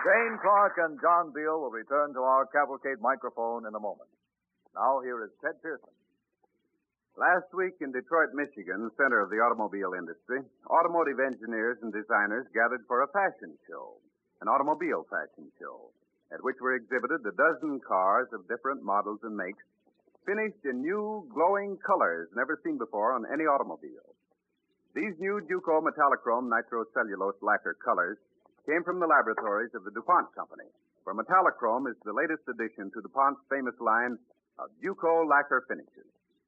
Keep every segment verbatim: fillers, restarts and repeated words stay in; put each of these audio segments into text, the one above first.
Jane Clark and John Beal will return to our cavalcade microphone in a moment. Now, here is Ted Pearson. Last week in Detroit, Michigan, center of the automobile industry, automotive engineers and designers gathered for a fashion show, an automobile fashion show, at which were exhibited a dozen cars of different models and makes, finished in new, glowing colors never seen before on any automobile. These new Duco metallochrome nitrocellulose lacquer colors came from the laboratories of the DuPont Company, where metallochrome is the latest addition to DuPont's famous line of Duco lacquer finishes.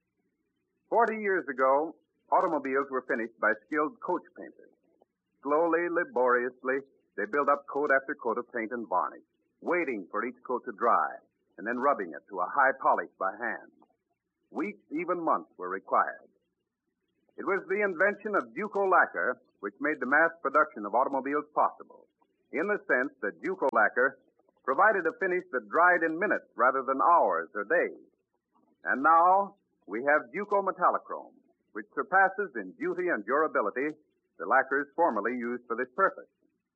Forty years ago, automobiles were finished by skilled coach painters. Slowly, laboriously, they built up coat after coat of paint and varnish, waiting for each coat to dry, and then rubbing it to a high polish by hand. Weeks, even months, were required. It was the invention of Duco lacquer which made the mass production of automobiles possible, in the sense that Duco lacquer provided a finish that dried in minutes rather than hours or days. And now, we have Duco metallochrome, which surpasses in beauty and durability the lacquers formerly used for this purpose.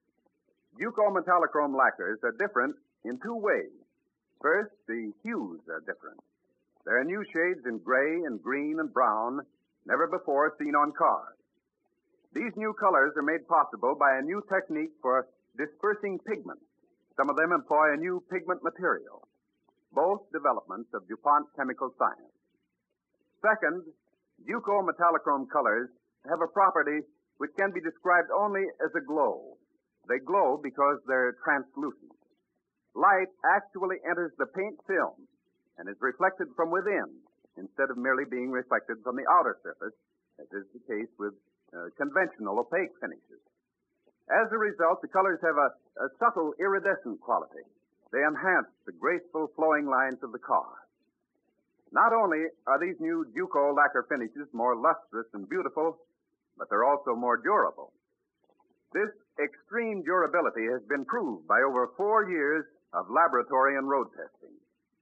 Duco metallochrome lacquers are different in two ways. First, the hues are different. There are new shades in gray and green and brown, never before seen on cars. These new colors are made possible by a new technique for dispersing pigments. Some of them employ a new pigment material, both developments of DuPont chemical science. Second, Duco metallochrome colors have a property which can be described only as a glow. They glow because they're translucent. Light actually enters the paint film and is reflected from within instead of merely being reflected from the outer surface, as is the case with uh, conventional opaque finishes. As a result, the colors have a, a subtle iridescent quality. They enhance the graceful flowing lines of the car. Not only are these new Duco lacquer finishes more lustrous and beautiful, but they're also more durable. This extreme durability has been proved by over four years of laboratory and road testing.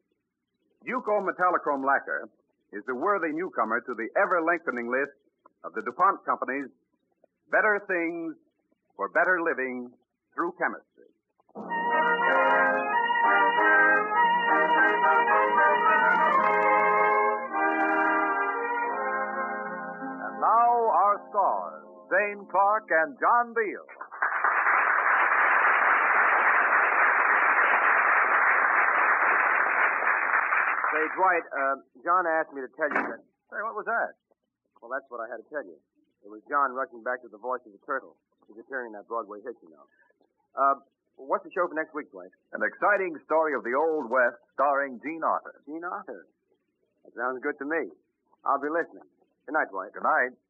Duco metallochrome lacquer is a worthy newcomer to the ever-lengthening list of the DuPont Company's better things for better living through chemistry. Now, our stars, Jane Clark and John Beal. Say, Dwight, uh, John asked me to tell you that... Hey, what was that? Well, that's what I had to tell you. It was John rushing back to the voice of the turtle. He's appearing in that Broadway hit, you know. Uh, what's the show for next week, Dwight? An exciting story of the Old West starring Gene Arthur. Gene Arthur. That sounds good to me. I'll be listening. Good night, Dwight. Good night.